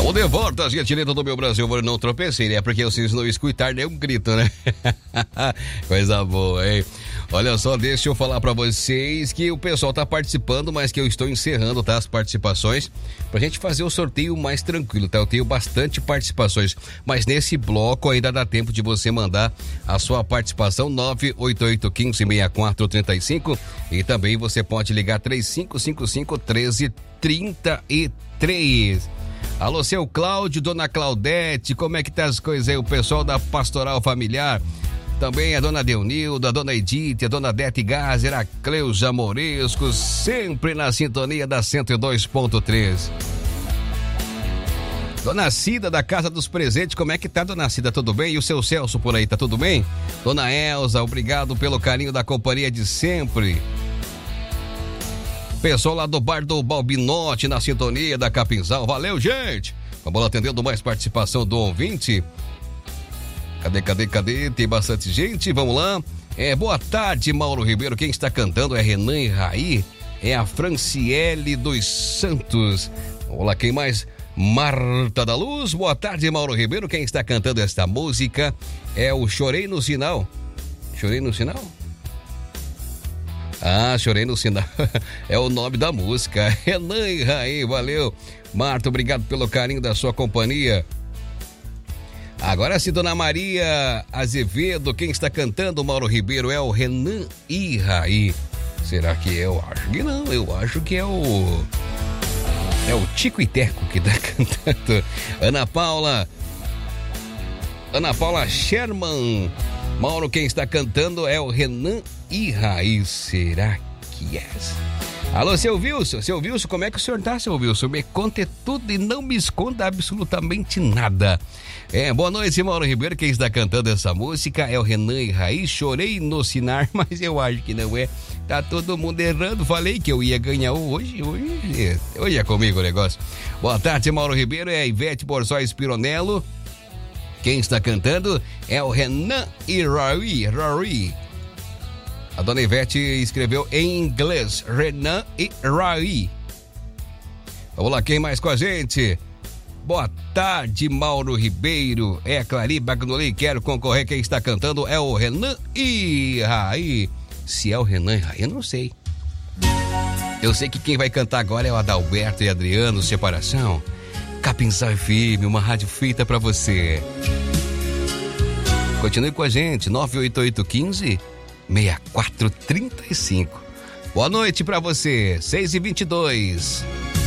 O de volta, gentileza do meu Brasil, eu não tropecei, né? Porque vocês não escutaram nenhum grito, né? Coisa boa, hein? Olha só, deixa eu falar pra vocês que o pessoal tá participando, mas que eu estou encerrando, tá? As participações, pra gente fazer o sorteio mais tranquilo, tá? Eu tenho bastante participações, mas nesse bloco ainda dá tempo de você mandar a sua participação, 988156435, e também você pode ligar 3555-1333. Alô, seu Cláudio, dona Claudete, como é que tá as coisas aí? O pessoal da Pastoral Familiar, também a dona Deunilda, a dona Edith, a dona Dete Gazer, a Cleusa Moresco, sempre na sintonia da 102.3. Dona Cida, da Casa dos Presentes, como é que tá, dona Cida? Tudo bem? E o seu Celso por aí, tá tudo bem? Dona Elza, obrigado pelo carinho da companhia de sempre. Pessoal lá do Bar do Balbinote, na sintonia da Capinzal. Valeu, gente! Vamos lá atendendo mais participação do ouvinte. Cadê? Tem bastante gente, vamos lá. Boa tarde, Mauro Ribeiro. Quem está cantando é Renan e Raí. É a Franciele dos Santos. Vamos lá, quem mais? Marta da Luz. Boa tarde, Mauro Ribeiro. Quem está cantando esta música é o Chorei no Sinal. Chorei no Sinal? Ah, Chorei no Sinal. É o nome da música. Renan e Raí, valeu. Marta, obrigado pelo carinho da sua companhia. Agora sim, dona Maria Azevedo, quem está cantando, Mauro Ribeiro, é o Renan e Raí. Será que é? Eu acho que não, eu acho que é o Tico e Teco que está cantando. Ana Paula Sherman. Mauro, quem está cantando é o Renan e Raí. Será que é? Alô, seu Wilson, como é que o senhor tá, seu Wilson? Me conte tudo e não me esconda absolutamente nada. Boa noite, Mauro Ribeiro. Quem está cantando essa música é o Renan e Raí. Chorei no Sinar, mas eu acho que não é. Tá todo mundo errando. Falei que eu ia ganhar hoje é comigo o negócio. Boa tarde, Mauro Ribeiro. É a Ivete Borzóis Pironello. Quem está cantando é o Renan e Raí. A dona Ivete escreveu em inglês, Renan e Raí. Vamos lá, quem mais com a gente? Boa tarde, Mauro Ribeiro. É a Clari Bagnoli, quero concorrer. Quem está cantando é o Renan e Raí. Se é o Renan e Raí, eu não sei. Eu sei que quem vai cantar agora é o Adalberto e Adriano, Separação. Capinzal FM, uma rádio feita pra você. Continue com a gente, 98815-6435. Boa noite pra você, 6h22.